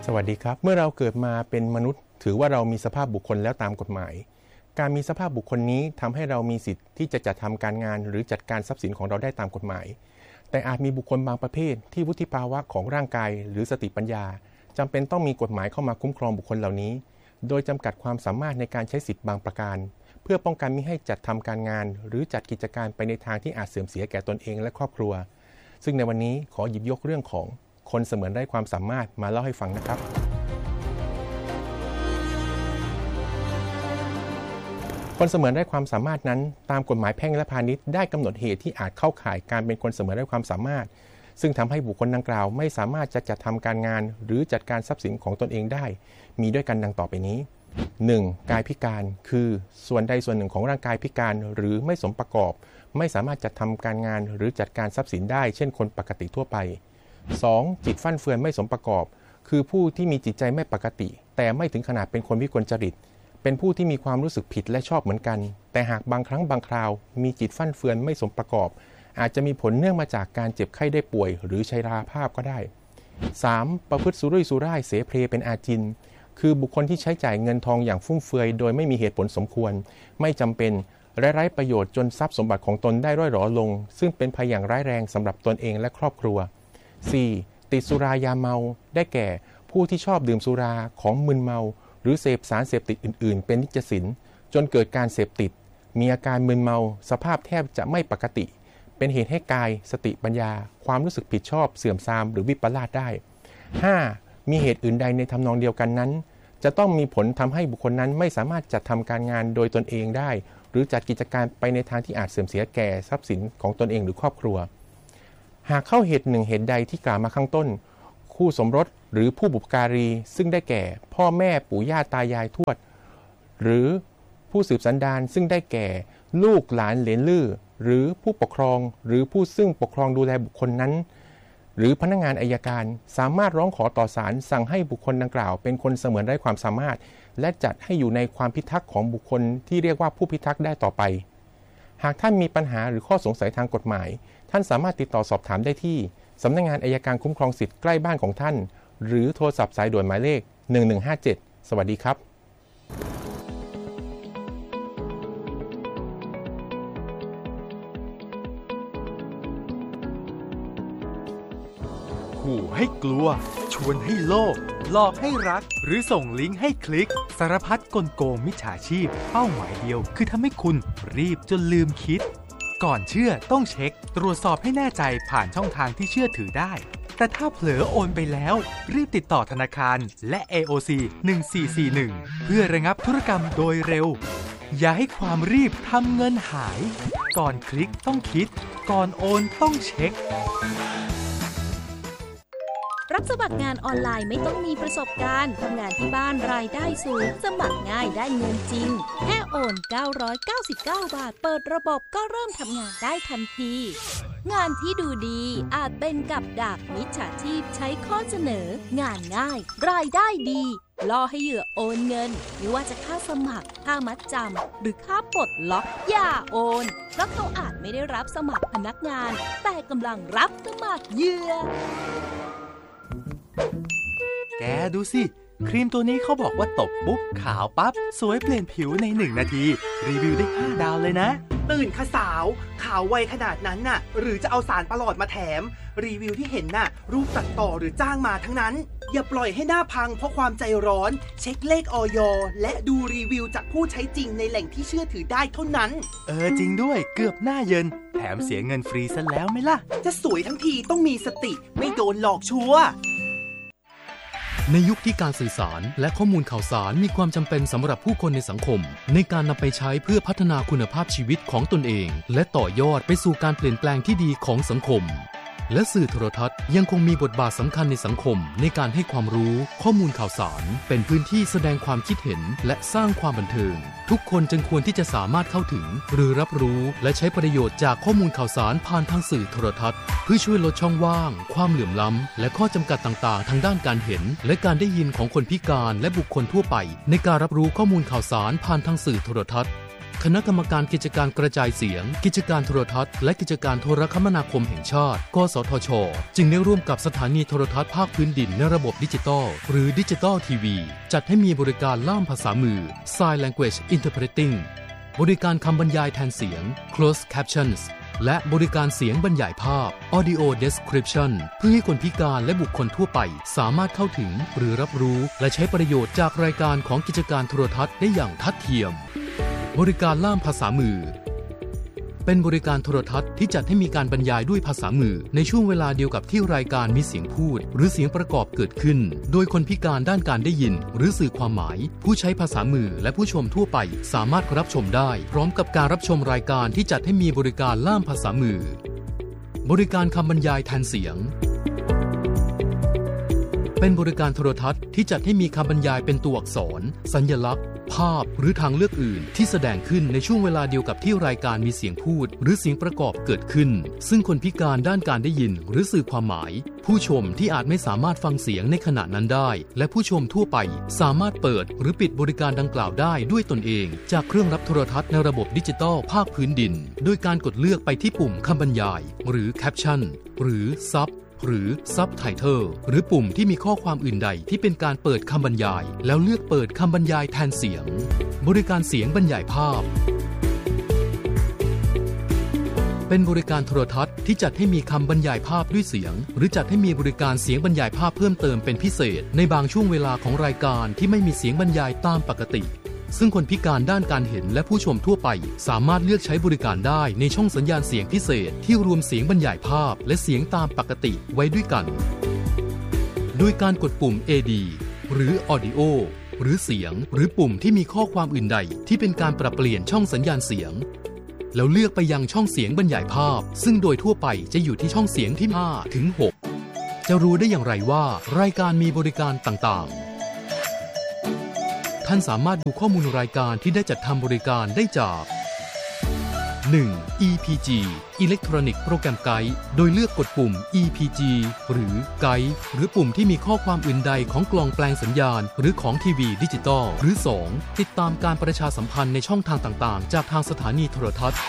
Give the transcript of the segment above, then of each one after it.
สวัสดีครับเมื่อเราเกิดมาเป็นมนุษย์ถือว่าเรามีสภาพบุคคลแล้วตามกฎหมายการมีสภาพบุคคลนี้ทำให้เรามีสิทธิ์ที่จะจัดทำการงานหรือจัดการทรัพย์สินของเราได้ตามกฎหมายแต่อาจมีบุคคลบางประเภทที่วุฒิภาวะของร่างกายหรือสติปัญญาจำเป็นต้องมีกฎหมายเข้ามาคุ้มครองบุคคลเหล่านี้โดยจำกัดความสามารถในการใช้สิทธิ์บางประการเพื่อป้องกันมิให้จัดทำการงานหรือจัดกิจการไปในทางที่อาจเสื่อมเสียแก่ตนเองและครอบครัวซึ่งในวันนี้ขอหยิบยกเรื่องของคนเสมือนไร้ความสามารถมาเล่าให้ฟังนะครับคนเสมือนไร้ความสามารถนั้นตามกฎหมายแพ่งและพาณิชย์ได้กำหนดเหตุที่อาจเข้าข่ายการเป็นคนเสมือนไร้ความสามารถซึ่งทำให้บุคคลดังกล่าวไม่สามารถจะจัดทำการงานหรือจัดการทรัพย์สินของตนเองได้มีด้วยกันดังต่อไปนี้ 1. กายพิการคือส่วนใดส่วนหนึ่งของร่างกายพิการหรือไม่สมประกอบไม่สามารถจัดทำการงานหรือจัดการทรัพย์สินได้เช่นคนปกติทั่วไป 2. จิตฟั่นเฟือนไม่สมประกอบคือผู้ที่มีจิตใจไม่ปกติแต่ไม่ถึงขนาดเป็นคนวิกลจริตเป็นผู้ที่มีความรู้สึกผิดและชอบเหมือนกันแต่หากบางครั้งบางคราวมีจิตฟั่นเฟือนไม่สมประกอบอาจจะมีผลเนื่องมาจากการเจ็บไข้ได้ป่วยหรือชราภาพก็ได้ 3. ประพฤติสุรุ่ยสุร่ายเสเพลเป็นอาจินคือบุคคลที่ใช้จ่ายเงินทองอย่างฟุ่มเฟือยโดยไม่มีเหตุผลสมควรไม่จำเป็นและไร้ประโยชน์จนทรัพย์สมบัติของตนได้ร่อยหรอลงซึ่งเป็นภัยอย่างร้ายแรงสำหรับตนเองและครอบครัว 4. ติดสุรายาเมาได้แก่ผู้ที่ชอบดื่มสุราของมึนเมาหรือเสพสารเสพติดอื่นๆเป็นนิจสินจนเกิดการเสพติดมีอาการมึนเมาสภาพแทบจะไม่ปกติเป็นเหตุให้กายสติปัญญาความรู้สึกผิดชอบเสื่อมทรามหรือวิปลาสได้ 5. มีเหตุอื่นใดในทำนองเดียวกันนั้นจะต้องมีผลทำให้บุคคลนั้นไม่สามารถจัดทำการงานโดยตนเองได้หรือจัดกิจการไปในทางที่อาจเสื่อมเสียแก่ทรัพย์สินของตนเองหรือครอบครัวหากเข้าเหตุหนึ่งเหตุใดที่กล่าวมาข้างต้นคู่สมรสหรือผู้บุปการีซึ่งได้แก่พ่อแม่ปู่ย่าตายายทวดหรือผู้สืบสันดานซึ่งได้แก่ลูกหลานเหลนลื่อหรือผู้ปกครองหรือผู้ซึ่งปกครองดูแลบุคคลนั้นหรือพนักงานอัยการสามารถร้องขอต่อศาลสั่งให้บุคคลดังกล่าวเป็นคนเสมือนไร้ความสามารถและจัดให้อยู่ในความพิทักษ์ของบุคคลที่เรียกว่าผู้พิทักษ์ได้ต่อไปหากท่านมีปัญหาหรือข้อสงสัยทางกฎหมายท่านสามารถติดต่อสอบถามได้ที่สำนักงานอัยการคุ้มครองสิทธิ์ใกล้บ้านของท่านหรือโทรศัพท์สายด่วนหมายเลข1157สวัสดีครับขู่ให้กลัวชวนให้โลภหลอกให้รักหรือส่งลิงก์ให้คลิกสารพัดกลโกงมิจฉาชีพเป้าหมายเดียวคือทำให้คุณรีบจนลืมคิดก่อนเชื่อต้องเช็คตรวจสอบให้แน่ใจผ่านช่องทางที่เชื่อถือได้แต่ถ้าเผลอโอนไปแล้วรีบติดต่อธนาคารและ AOC 1441เพื่อระงับธุรกรรมโดยเร็วอย่าให้ความรีบทำเงินหายก่อนคลิกต้องคิดก่อนโอนต้องเช็ครับสมัครงานออนไลน์ไม่ต้องมีประสบการณ์ทำงานที่บ้านรายได้สูงสมัครง่ายได้เงินจริงแค่โอน999 บาทเปิดระบบก็เริ่มทำงานได้ทันทีงานที่ดูดีอาจเป็นกับดักมิจฉาชีพใช้ข้อเสนองานง่ายรายได้ดีล่อให้เหยื่อโอนเงินไม่ว่าจะค่าสมัครค่ามัดจำหรือค่าปลดล็อกอย่าโอนเพราะเขาอาจไม่ได้รับสมัครพนักงานแต่กำลังรับสมัครเหยื่อแกดูสิครีมตัวนี้เขาบอกว่าตบปุ๊บขาวปั๊บสวยเปลี่ยนผิวใน1 นาทีรีวิวได้5 ดาวเลยนะตื่นค่ะสาวขาวไวขนาดนั้นน่ะหรือจะเอาสารประหลอดมาแถมรีวิวที่เห็นน่ะรูปตัดต่อหรือจ้างมาทั้งนั้นอย่าปล่อยให้หน้าพังเพราะความใจร้อนเช็คเลขอย.และดูรีวิวจากผู้ใช้จริงในแหล่งที่เชื่อถือได้เท่านั้นจริงด้วยเกือบหน้าเยินแถมเสียเงินฟรีซะแล้วไหมล่ะจะสวยทั้งทีต้องมีสติไม่โดนหลอกชัวร์ในยุคที่การสื่อสารและข้อมูลข่าวสารมีความจำเป็นสำหรับผู้คนในสังคมในการนำไปใช้เพื่อพัฒนาคุณภาพชีวิตของตนเองและต่อยอดไปสู่การเปลี่ยนแปลงที่ดีของสังคมและสื่อโทรทัศน์ยังคงมีบทบาทสำคัญในสังคมในการให้ความรู้ข้อมูลข่าวสารเป็นพื้นที่แสดงความคิดเห็นและสร้างความบันเทิงทุกคนจึงควรที่จะสามารถเข้าถึงหรือรับรู้และใช้ประโยชน์จากข้อมูลข่าวสารผ่านทางสื่อโทรทัศน์เพื่อช่วยลดช่องว่างความเหลื่อมล้ำและข้อจำกัดต่างๆทางด้านการเห็นและการได้ยินของคนพิการและบุคคลทั่วไปในการรับรู้ข้อมูลข่าวสารผ่านทางสื่อโทรทัศน์ขคณะกรรมการกิจการกระจายเสียงกิจการโทรทัศน์และกิจการโทรคมนาคมแห่งชาติกสทช.จึงได้ร่วมกับสถานีโทรทัศน์ภาคพื้นดินในระบบดิจิตอลหรือดิจิตอลทีวีจัดให้มีบริการล่ามภาษามือ Sign Language Interpreting บริการคำบรรยายแทนเสียง Closed Captions และบริการเสียงบรรยายภาพ Audio Description เพื่อให้คนพิการและบุคคลทั่วไปสามารถเข้าถึงหรือรับรู้และใช้ประโยชน์จากรายการของกิจการโทรทัศน์ได้อย่างทัดเทียมบริการล่ามภาษามือเป็นบริการโทรทัศน์ที่จัดให้มีการบรรยายด้วยภาษามือในช่วงเวลาเดียวกับที่รายการมีเสียงพูดหรือเสียงประกอบเกิดขึ้นโดยคนพิการด้านการได้ยินหรือสื่อความหมายผู้ใช้ภาษามือและผู้ชมทั่วไปสามารถรับชมได้พร้อมกับการรับชมรายการที่จัดให้มีบริการล่ามภาษามือบริการคำบรรยายแทนเสียงเป็นบริการโทรทัศน์ที่จัดให้มีคำบรรยายเป็นตัวอักษรสัญลักษณ์ภาพหรือทางเลือกอื่นที่แสดงขึ้นในช่วงเวลาเดียวกับที่รายการมีเสียงพูดหรือเสียงประกอบเกิดขึ้นซึ่งคนพิการด้านการได้ยินหรือสื่อความหมายผู้ชมที่อาจไม่สามารถฟังเสียงในขณะนั้นได้และผู้ชมทั่วไปสามารถเปิดหรือปิดบริการดังกล่าวได้ด้วยตนเองจากเครื่องรับโทรทัศน์ในระบบดิจิตอลภาคพื้นดินโดยการกดเลือกไปที่ปุ่มคำบรรยายหรือแคปชั่นหรือซับหรือ Subtitle หรือปุ่มที่มีข้อความอื่นใดที่เป็นการเปิดคำบรรยายแล้วเลือกเปิดคำบรรยายแทนเสียงบริการเสียงบรรยายภาพเป็นบริการโทรทัศน์ที่จัดให้มีคำบรรยายภาพด้วยเสียงหรือจัดให้มีบริการเสียงบรรยายภาพเพิ่มเติมเป็นพิเศษในบางช่วงเวลาของรายการที่ไม่มีเสียงบรรยายตามปกติซึ่งคนพิการด้านการเห็นและผู้ชมทั่วไปสามารถเลือกใช้บริการได้ในช่องสัญญาณเสียงพิเศษที่รวมเสียงบรรยายภาพและเสียงตามปกติไว้ด้วยกันโดยการกดปุ่ม AD หรือ Audio หรือเสียงหรือปุ่มที่มีข้อความอื่นใดที่เป็นการปรับเปลี่ยนช่องสัญญาณเสียงแล้วเลือกไปยังช่องเสียงบรรยายภาพซึ่งโดยทั่วไปจะอยู่ที่ช่องเสียงที่5ถึง6จะรู้ได้อย่างไรว่ารายการมีบริการต่างๆท่านสามารถดูข้อมูลรายการที่ได้จัดทำบริการได้จาก 1. EPG Electronic Program Guide โดยเลือกกดปุ่ม EPG หรือ Guide หรือปุ่มที่มีข้อความอื่นใดของกล่องแปลงสัญญาณหรือของทีวีดิจิตอลหรือ 2. ติดตามการประชาสัมพันธ์ในช่องทางต่างๆจากทางสถานีโทรทัศน์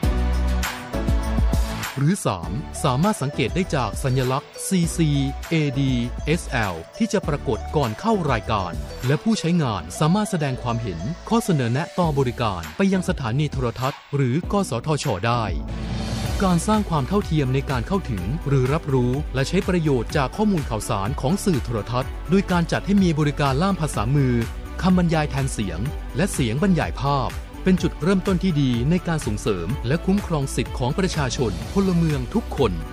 หรือ 3. สามารถสังเกตได้จากสัญลักษณ์ CC AD SL ที่จะปรากฏก่อนเข้ารายการและผู้ใช้งานสามารถแสดงความเห็นข้อเสนอแนะต่อบริการไปยังสถานีโทรทัศน์หรือกสทช.ได้การสร้างความเท่าเทียมในการเข้าถึงหรือรับรู้และใช้ประโยชน์จากข้อมูลข่าวสารของสื่อโทรทัศน์โดยการจัดให้มีบริการล่ามภาษามือคำบรรยายแทนเสียงและเสียงบรรยายภาพเป็นจุดเริ่มต้นที่ดีในการส่งเสริมและคุ้มครองสิทธิของประชาชนพลเมืองทุกคน